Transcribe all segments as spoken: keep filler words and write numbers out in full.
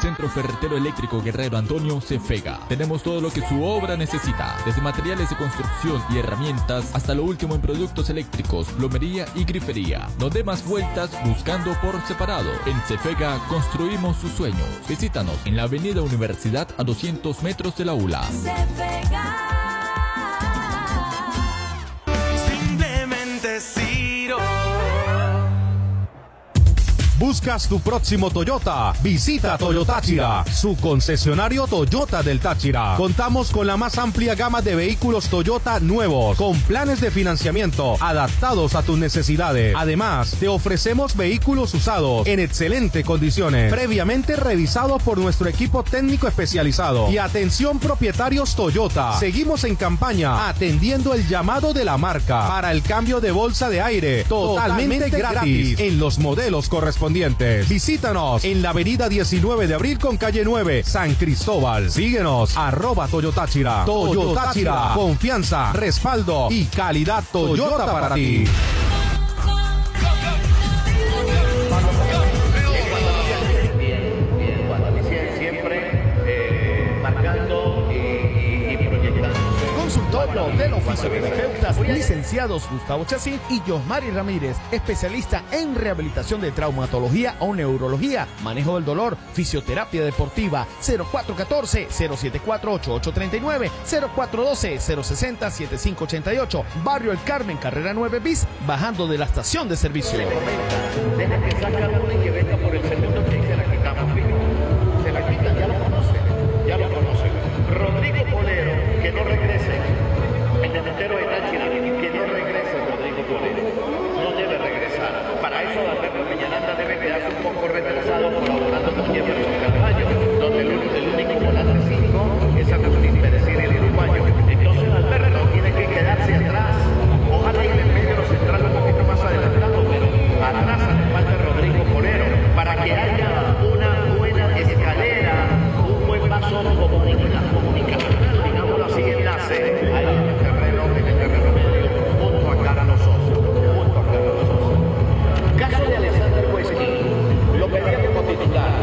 Centro Ferretero Eléctrico Guerrero Antonio, Cefega. Tenemos todo lo que su obra necesita, desde materiales de construcción y herramientas hasta lo último en productos eléctricos, plomería y grifería. No dé más vueltas buscando por separado. En Cefega construimos sus sueños. Visítanos en la Avenida Universidad a doscientos metros de la U L A. Cefega. Simplemente Ciro. ¿Buscas tu próximo Toyota? Visita Toyota Táchira, su concesionario Toyota del Táchira. Contamos con la más amplia gama de vehículos Toyota nuevos, con planes de financiamiento adaptados a tus necesidades. Además, te ofrecemos vehículos usados en excelentes condiciones, previamente revisados por nuestro equipo técnico especializado. Y atención propietarios Toyota, seguimos en campaña atendiendo el llamado de la marca para el cambio de bolsa de aire totalmente, totalmente gratis, gratis en los modelos correspondientes. Visítanos en la avenida diecinueve de abril con calle nueve, San Cristóbal. Síguenos, arroba Toyota Táchira. Toyota Táchira, confianza, respaldo y calidad Toyota, Toyota para ti. Bien, bien, cuando decían siempre eh, marcando y, y, y proyectando. Consultorio del oficio de terapeutas, licenciados Gustavo Chacín y Josmari Ramírez, especialista en rehabilitación de traumatología o neurología, manejo del dolor, fisioterapia deportiva. Cero cuatro uno cuatro, cero siete cuatro, ocho ocho tres nueve, cero cuatro uno dos, cero seis cero, siete cinco ocho ocho, Barrio El Carmen, carrera nueve bis, bajando de la estación de servicio. Deja que saca uno y que venga por el segundo que se la quitamos, fijo. Se la quitan, ya lo conocen, ya lo conocen. Rodrigo Polero, que no regrese. El delantero de Táchira, que no regrese Rodrigo Polero. No debe regresar. Para eso Alberto Peñaranda debe quedarse un poco retrasado colaborando con Jefferson Carvalho, donde el, el único volante cinco es Agustín Pérez y el uruguayo. Entonces Alberto tiene que quedarse atrás. Ojalá ir en medio los centrales un poquito más adelantado, pero atrás hace falta Rodrigo Polero para que haya una buena escalera, un buen paso comunicacional, digámoslo así, enlace ahí en el terreno, en el terreno medio, junto a Carlos Sosa, junto a Carlos Sosa. Caso de Alexander Huesqui, lo pedía como titular.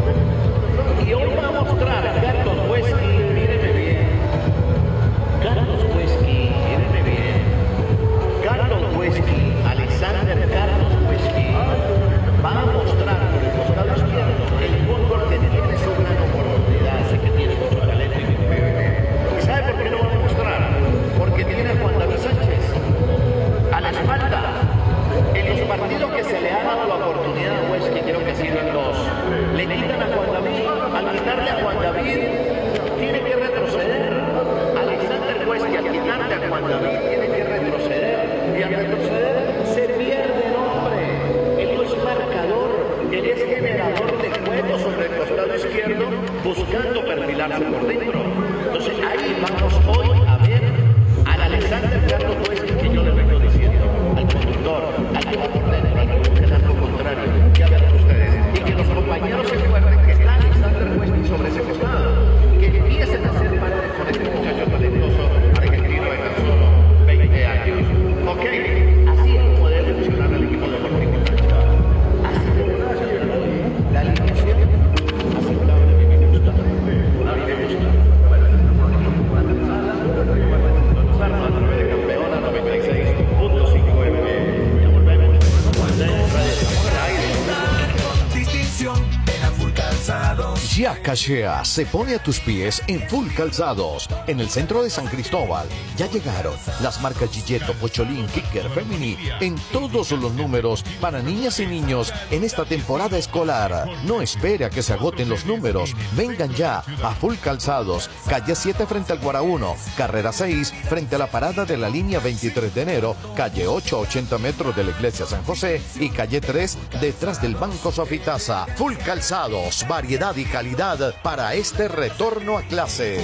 Y hoy va a mostrar a Carlos Huesqui, míreme bien. Carlos Huesqui, míreme bien. Carlos Huesqui, Alexander Carlos Huesqui, va a mostrar por el costado izquierdo el fútbol que tiene su gran oportunidad, ese que tiene mucho talento y que juega bien. ¿Y sabe por qué lo va a mostrar? Porque tiene a Juan David Sánchez a la espalda. En los partidos que se le ha dado la oportunidad a Huesqui, creo que ha sido en dos, le quitan a Juan David. Al quitarle a Juan David, tiene que retroceder. Alexander Huesqui, al quitarle a Juan David, tiene que retroceder. Y al retroceder, se pierde el hombre. Él no es marcador, él es generador de juego sobre el costado izquierdo, buscando perfilarse por dentro. Entonces, ahí vamos hoy a ver al Alexander Carlos Huesqui, que yo le vengo diciendo, al conductor, al que va por dentro, al que busca el arco contrario, ya verán ustedes. Y que los compañeros se recuerden que está Alexander Huesqui sobre ese costado, que empiecen a hacer paredes con este muchacho talentoso argentino de tan solo veinte años. Ok, así es como debe funcionar el equipo deportivo Táchira. Así debe funcionar hoy la alineación aceptable, a mí me gusta. A mí me gusta. A través de Campeona noventa y seis punto cinco F M. Ya volvemos. Distinción en la Full Calzados. Ya Cachea se pone a tus pies en Full Calzados, en el centro de San Cristóbal. Ya llegaron las marcas Gigetto, Pocholín, Kicker, Femini, en todos los números para niñas y niños en esta temporada escolar. No espere a que se agoten los números. Vengan ya a Full Calzados, calle siete frente al Guara uno, carrera seis frente a la parada de la línea veintitrés de enero, calle ocho a ochenta metros de la iglesia San José y calle tres detrás del Banco Sofitasa. Full Calzados, variedad y calidad para este retorno a clases.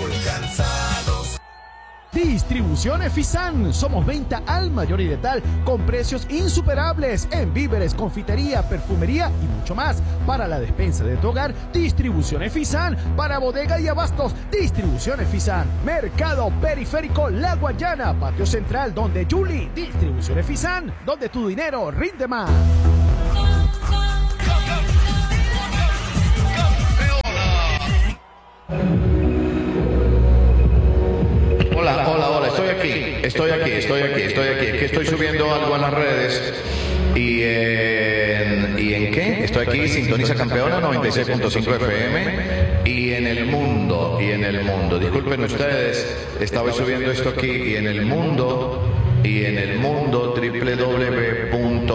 Distribución Efisan. Somos venta al mayor y detal con precios insuperables en víveres, confitería, perfumería y mucho más. Para la despensa de tu hogar, Distribución Efisan. Para bodega y abastos, Distribución Efisan. Mercado Periférico La Guayana, Patio Central donde Julie. Distribución Efisan, donde tu dinero rinde más. que estoy subiendo algo a las redes. ¿Y en, ¿Y en qué? Estoy aquí, Sintoniza Campeona noventa y seis punto cinco F M. Y en el mundo, y en el mundo. Disculpen ustedes, estaba subiendo esto aquí. Y en el mundo, y en el mundo, doble u doble u doble u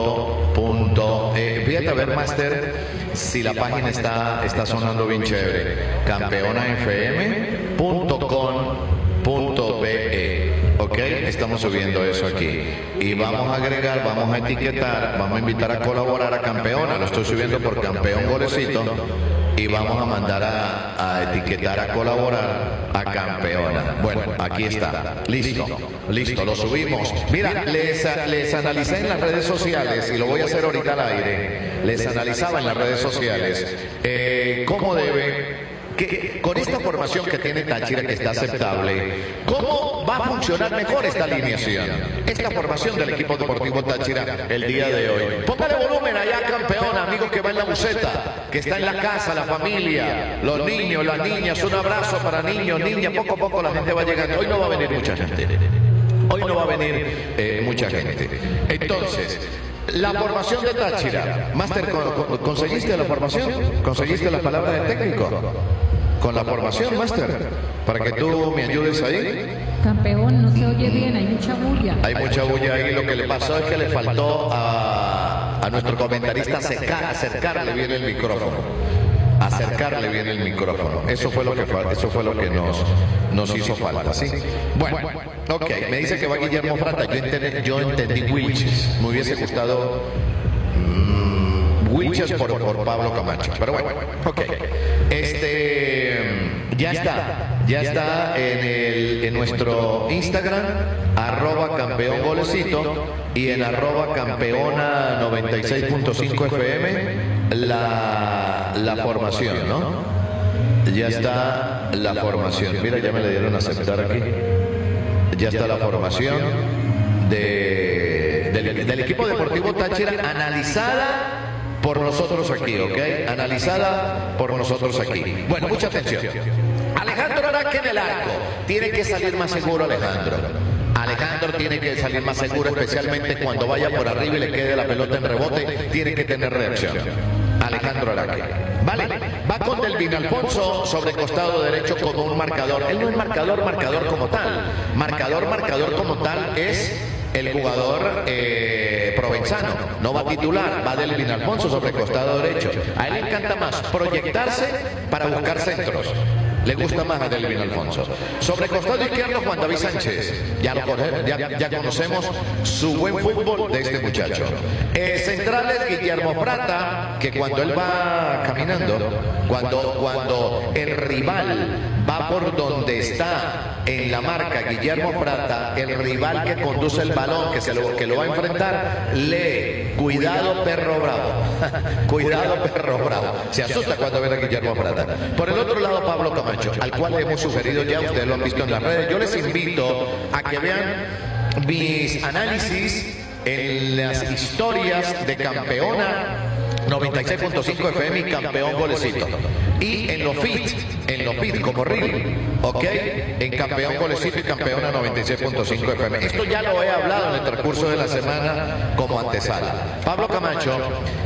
punto. Eh, fíjate a ver, Master, si la página está, está sonando bien chévere. campeona f m punto com punto b e. Ok, estamos subiendo eso aquí. Y vamos a agregar, vamos a etiquetar, vamos a invitar a colaborar a Campeona. Lo estoy subiendo por Campeón Golecito. Y vamos a mandar a, a etiquetar, a colaborar a Campeona. Bueno, aquí está. Listo, listo, lo subimos. Mira, les, les analicé en las redes sociales, y lo voy a hacer ahorita al aire. Les analizaba en las redes sociales eh, cómo debe... Que, con esta formación que tiene Táchira, que está aceptable, ¿cómo va a funcionar mejor esta alineación? Esta formación del equipo deportivo Táchira el día de hoy. Póngale volumen allá, Campeona, amigo que va en la buceta, que está en la casa, la familia, los niños, las niñas. Un abrazo para niños, niñas. Poco a poco la gente va llegando. Hoy no va a venir mucha gente. Hoy no va a venir eh, mucha gente. Entonces... La formación de Táchira. Master, ¿conseguiste la formación? ¿Conseguiste las palabras del técnico? Con la formación, Master, para que tú me ayudes ahí. Campeón, no se oye bien, hay mucha bulla. Hay mucha bulla ahí. Lo que le pasó es que le faltó a, a nuestro comentarista acercar, acercarle bien el micrófono. Acercarle bien el micrófono. Eso fue lo que eso fue lo que nos, nos hizo falta, ¿sí? Bueno, ok, me dice que va Guillermo Frata. Yo entendí, yo entendí Wilches. Me hubiese gustado mmm, Wilches por, por Pablo Camacho. Pero bueno, ok. Este ya está, ya está en el en nuestro Instagram, arroba campeón golecito, y en arroba campeona noventa y seis punto cinco F M. La, la formación, ¿no? Ya está la formación. Mira, ya me le dieron a aceptar aquí. Ya está la formación de, del, del equipo deportivo Táchira, analizada por nosotros aquí, ¿ok? Analizada por nosotros aquí. Bueno, mucha atención. Alejandro Araque en el arco. Tiene que salir más seguro Alejandro. Alejandro tiene que salir más seguro, especialmente cuando vaya por arriba y le quede la pelota en rebote. Tiene que tener reacción. Alejandro Araque. Vale, va con Delvin Alfonso sobre costado derecho como un marcador. Él no es marcador, marcador como tal. Marcador, marcador como tal es el jugador eh, provenzano. No va titular, va Delvin Alfonso sobre costado derecho. A él le encanta más proyectarse para buscar centros. Le gusta más a Delvin Alfonso. Sobre costado izquierdo, Juan David Sánchez. Ya, lo, ya, ya conocemos su buen fútbol de este muchacho. Eh, centrales, Guillermo Frata, que cuando él va caminando, cuando, cuando el rival va por donde está en la marca Guillermo Frata, el rival que conduce el balón, que, se lo, que lo va a enfrentar, lee: cuidado perro bravo. Cuidado perro bravo. Se asusta cuando ve a Guillermo Frata. Por el otro lado, Pablo Camacho, al cual le hemos sugerido ya, ustedes lo han visto en las redes. Yo les invito a que vean mis análisis en las historias de Campeona noventa y seis punto cinco F M y Campeón Golecito. Y en los feeds, en los feeds como reel, ¿ok? En Campeón Golecito y Campeona noventa y seis punto cinco F M. Esto ya lo he hablado en el transcurso de la semana como antesala. Pablo Camacho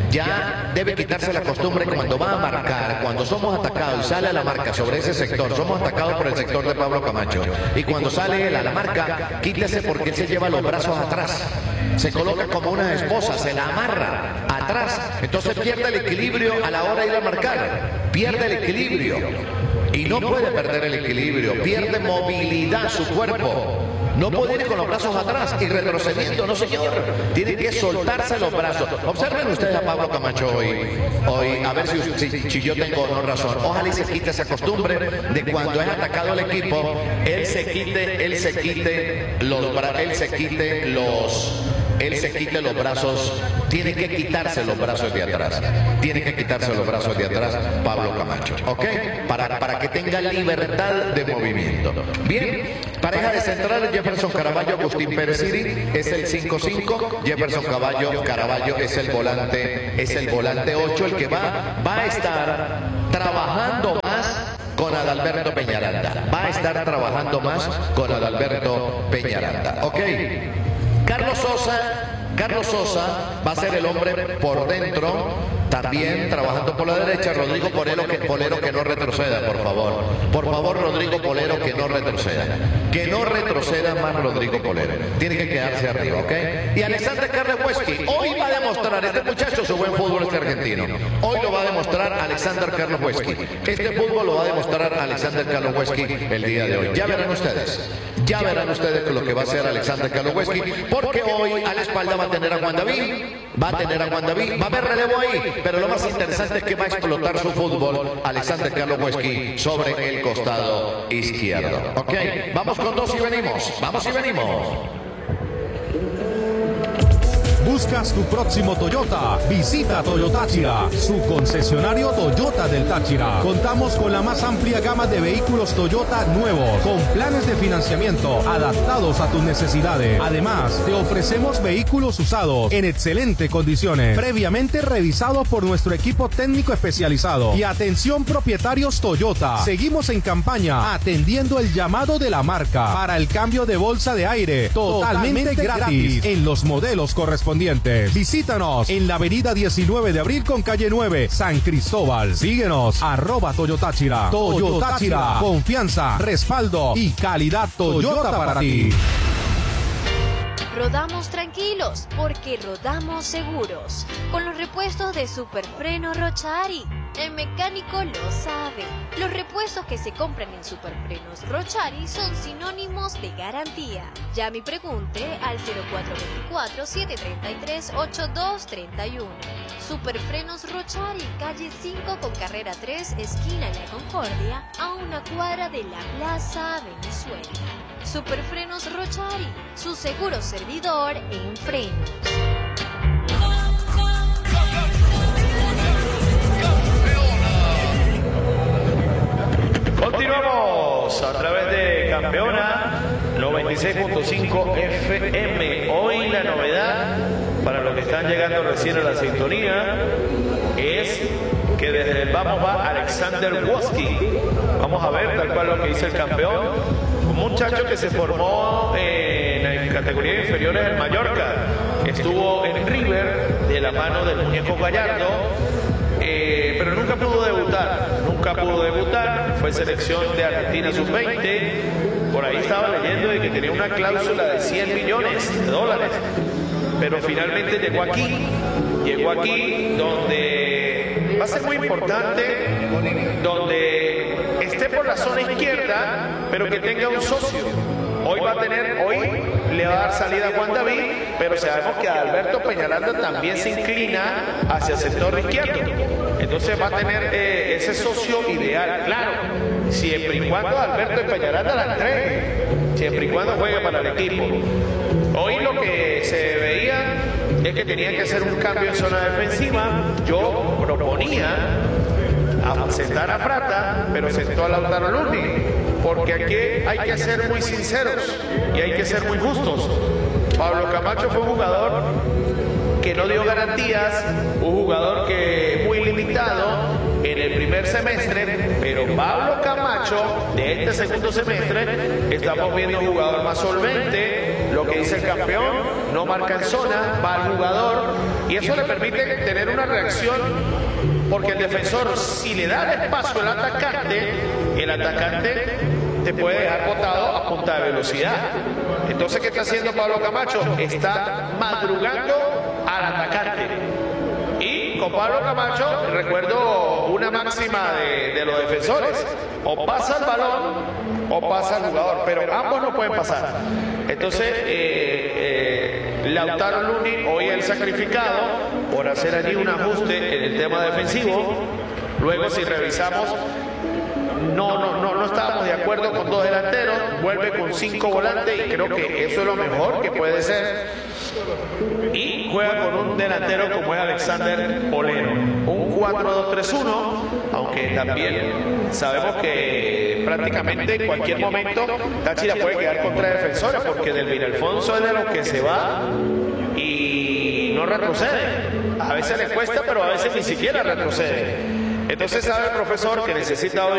ya debe quitarse la costumbre cuando va a marcar, cuando somos atacados y sale a la marca sobre ese sector, somos atacados por el sector de Pablo Camacho. Y cuando sale él a la marca, quítese porque él se lleva los brazos atrás. Se coloca como una esposa, se la amarra atrás. Entonces pierde el equilibrio a la hora de ir a marcar. Pierde el equilibrio. Y no puede perder el equilibrio. Pierde movilidad su cuerpo. No puede ir con los brazos atrás y retrocediendo, no señor. Tiene que soltarse los brazos. Observen ustedes a Pablo Camacho hoy. Hoy, a ver si, si, si yo tengo no razón. Ojalá y se quite esa costumbre de cuando es atacado el equipo, él se quite, él se quite los brazos, él se quite los. Él se quite los brazos, tiene que quitarse los brazos de atrás. Tiene que quitarse los brazos de atrás Pablo Camacho, ¿ok? Para, para que tenga libertad de movimiento. Bien, pareja de centrales, Jefferson Caraballo, Agustín Pérez Siri, es el cinco cinco. Jefferson Caraballo, Caraballo es el volante, es el volante ocho, el que va, va a estar trabajando más con Adalberto Peñaranda. Va a estar trabajando más con Adalberto Peñaranda, ¿ok? Carlos Sosa, Carlos Sosa va a ser el hombre por dentro, también trabajando por la derecha. Rodrigo Polero que, Polero que no retroceda, por favor. Por favor, Rodrigo Polero que no retroceda. Que no retroceda más Rodrigo Polero. Tiene que quedarse arriba, ¿ok? Y Alexander Karlowski hoy va a demostrar este muchacho su buen fútbol este argentino. Hoy lo va a demostrar Alexander Karlowski. Este fútbol lo va a demostrar Alexander Karlowski el día de hoy. Ya verán ustedes. Ya verán ustedes lo que va a hacer Alexander Karlowski, porque hoy a la espalda va a tener a Juan David, va a tener a Juan David, va a haber relevo ahí, pero lo más interesante es que va a explotar su fútbol Alexander Karlowski sobre el costado izquierdo. Ok, vamos con dos y venimos, vamos y venimos. ¿Buscas tu próximo Toyota? Visita Toyo Táchira, su concesionario Toyota del Táchira. Contamos con la más amplia gama de vehículos Toyota nuevos, con planes de financiamiento adaptados a tus necesidades. Además, te ofrecemos vehículos usados en excelentes condiciones, previamente revisados por nuestro equipo técnico especializado. Y atención propietarios Toyota, seguimos en campaña atendiendo el llamado de la marca para el cambio de bolsa de aire totalmente, totalmente gratis, gratis en los modelos correspondientes. Visítanos en la avenida diecinueve de abril con calle nueve, San Cristóbal. Síguenos, arroba Toyo Táchira. Toyo Táchira, confianza, respaldo y calidad Toyota para ti. Rodamos tranquilos porque rodamos seguros. Con los repuestos de Superfreno Rochari. El mecánico lo sabe. Los repuestos que se compran en Superfrenos Rochari son sinónimos de garantía. Llame y pregunte al cero cuatro dos cuatro, siete tres tres, ocho dos tres uno. Superfrenos Rochari, calle cinco con carrera tres, esquina La Concordia, a una cuadra de la Plaza Venezuela. Superfrenos Rochari, su seguro servidor en frenos. Continuamos a través de Campeona noventa y seis punto cinco F M. Hoy la novedad para los que están llegando recién a la sintonía es que desde el vamos va Alexander Woski. Vamos a ver tal cual lo que dice el campeón. Un muchacho que se formó en categorías inferiores en Mallorca. Estuvo en River de la mano del muñeco Gallardo. Eh, pero nunca pudo debutar, nunca pudo debutar, fue selección de Argentina sub veinte, por ahí estaba leyendo de que tenía una cláusula de cien millones de dólares, pero finalmente llegó aquí, llegó aquí donde va a ser muy importante, donde esté por la zona izquierda, pero que tenga un socio. Hoy va a tener, hoy le va a dar salida a Juan David, pero sabemos que Alberto Peñaranda también se inclina hacia el sector izquierdo. Entonces va a tener eh, ese socio ideal, claro, siempre y cuando Alberto Peñaranda la entregue, siempre y cuando juegue para el equipo. Hoy lo que se veía es que tenía que hacer un cambio en zona defensiva. Yo proponía a sentar a Prata, pero sentó a Lautaro Luni, porque aquí hay que ser muy sinceros y hay que ser muy justos. Pablo Camacho fue un jugador que no dio garantías, un jugador que muy limitado en el primer semestre, pero Pablo Camacho de este segundo semestre estamos viendo un jugador más solvente, lo que dice el campeón, no marca en zona, va al jugador y eso le permite tener una reacción, porque el defensor, si le da el espacio al atacante, el atacante te puede dejar botado a punta de velocidad. Entonces, ¿qué está haciendo Pablo Camacho? Está madrugando al atacante. Y con Pablo Camacho, recuerdo una máxima de, de los defensores: o pasa el balón o pasa el jugador, pero ambos no pueden pasar. Entonces, eh, eh, Lautaro Luni, hoy el sacrificado por hacer allí un ajuste en el tema defensivo. Luego, si revisamos, no, no, no, no estábamos de acuerdo con dos delanteros, vuelve con cinco volantes y creo que eso es lo mejor que puede ser. Y juega con un delantero como es Alexander Polero, un cuatro dos tres uno, aunque también sabemos que prácticamente en cualquier momento Táchira puede quedar contra defensores, porque Delvin Alfonso es de los que se va y no retrocede. A veces le cuesta, pero a veces ni siquiera retrocede. Entonces sabe el profesor que necesita hoy